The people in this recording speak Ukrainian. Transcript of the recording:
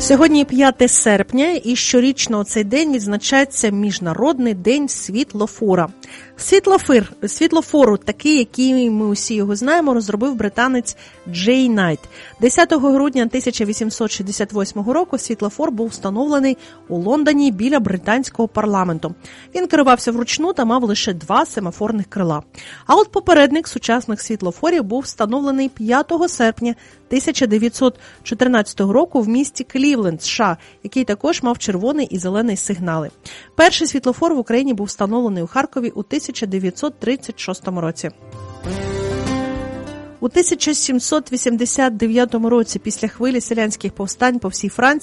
Сьогодні 5 серпня і щорічно у цей день відзначається Міжнародний день світлофора. Світлофору, такий, який ми усі його знаємо, розробив британець Джей Найт. 10 грудня 1868 року світлофор був встановлений у Лондоні біля британського парламенту. Він керувався вручну та мав лише 2 семафорних крила. А от попередник сучасних світлофорів був встановлений 5 серпня 1914 року в місті Клівленд, США, який також мав червоний і зелений сигнали. Перший світлофор в Україні був встановлений у Харкові у 1936 році. У 1789 році, після хвилі селянських повстань по всій Франції,